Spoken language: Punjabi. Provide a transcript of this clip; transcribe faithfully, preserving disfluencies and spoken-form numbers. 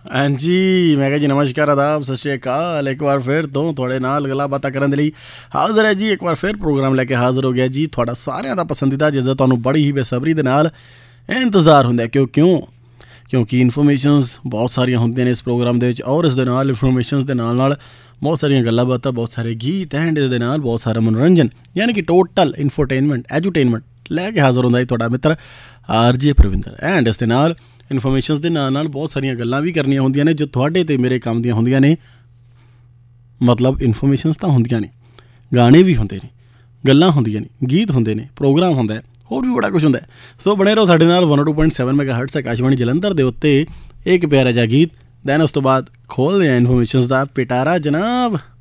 ਹਾਂਜੀ, ਮੈਂ ਕਿਹਾ ਜੀ ਨਮਸਕਾਰ, ਆਦਾਬ, ਸਤਿ ਸ਼੍ਰੀ ਅਕਾਲ। ਇੱਕ ਵਾਰ ਫਿਰ ਤੋਂ ਤੁਹਾਡੇ ਨਾਲ ਗੱਲਾਂ ਬਾਤਾਂ ਕਰਨ ਦੇ ਲਈ ਹਾਜ਼ਰ ਹੈ ਜੀ। ਇੱਕ ਵਾਰ ਫਿਰ ਪ੍ਰੋਗਰਾਮ ਲੈ ਕੇ ਹਾਜ਼ਰ ਹੋ ਗਿਆ ਜੀ ਤੁਹਾਡਾ ਸਾਰਿਆਂ ਦਾ ਪਸੰਦੀਦਾ, ਜਿਸ ਦਾ ਤੁਹਾਨੂੰ ਬੜੀ ਹੀ ਬੇਸਬਰੀ ਦੇ ਨਾਲ ਇੰਤਜ਼ਾਰ ਹੁੰਦਾ। ਕਿਉਂ ਕਿਉਂ ਕਿਉਂਕਿ ਇਨਫੋਰਮੇਸ਼ਨਸ ਬਹੁਤ ਸਾਰੀਆਂ ਹੁੰਦੀਆਂ ਨੇ ਇਸ ਪ੍ਰੋਗਰਾਮ ਦੇ ਵਿੱਚ, ਔਰ ਇਸ ਦੇ ਨਾਲ ਇਨਫੋਰਮੇਸ਼ਨਸ ਦੇ ਨਾਲ ਨਾਲ ਬਹੁਤ ਸਾਰੀਆਂ ਗੱਲਾਂ ਬਾਤਾਂ, ਬਹੁਤ ਸਾਰੇ ਗੀਤ, ਐਂਡ ਇਸ ਦੇ ਨਾਲ ਬਹੁਤ ਸਾਰਾ ਮਨੋਰੰਜਨ, ਯਾਨੀ ਕਿ ਟੋਟਲ ਇਨਫੋਟੇਨਮੈਂਟ, ਐਜੂਟੇਨਮੈਂਟ ਲੈ ਕੇ ਹਾਜ਼ਰ ਹੁੰਦਾ ਜੀ ਤੁਹਾਡਾ ਮਿੱਤਰ ਆਰ ਜੇ ਪ੍ਰਵਿੰਦਰ। ਐਂਡ ਇਸ ਦੇ ਨਾਲ ਇਨਫੋਰਮੇਸ਼ਨਸ ਦੇ ਨਾਲ ਨਾਲ ਬਹੁਤ ਸਾਰੀਆਂ ਗੱਲਾਂ ਵੀ ਕਰਨੀਆਂ ਹੁੰਦੀਆਂ ਨੇ ਜੋ ਤੁਹਾਡੇ ਅਤੇ ਮੇਰੇ ਕੰਮ ਦੀਆਂ ਹੁੰਦੀਆਂ ਨੇ। ਮਤਲਬ ਇਨਫੋਰਮੇਸ਼ਨਸ ਤਾਂ ਹੁੰਦੀਆਂ ਨੇ, ਗਾਣੇ ਵੀ ਹੁੰਦੇ ਨੇ, ਗੱਲਾਂ ਹੁੰਦੀਆਂ ਨੇ, ਗੀਤ ਹੁੰਦੇ ਨੇ, ਪ੍ਰੋਗਰਾਮ ਹੁੰਦਾ ਹੈ, ਹੋਰ ਵੀ ਬੜਾ ਕੁਛ ਹੁੰਦਾ। ਸੋ ਬਣੇ ਰਹੋ ਸਾਡੇ ਨਾਲ one two point seven mega hurts Akashvani Jalandhar ਦੇ ਉੱਤੇ। ਇੱਕ ਪਿਆਰਾ ਜਿਹਾ ਗੀਤ, ਦੈਨ ਉਸ ਤੋਂ ਬਾਅਦ ਖੋਲ੍ਹਦੇ ਹਾਂ ਇਨਫੋਰਮੇਸ਼ਨਸ ਦਾ ਪਿਟਾਰਾ ਜਨਾਬ।